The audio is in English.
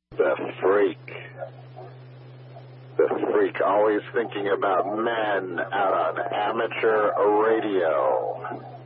The freak. The freak, always thinking about men out on amateur radio.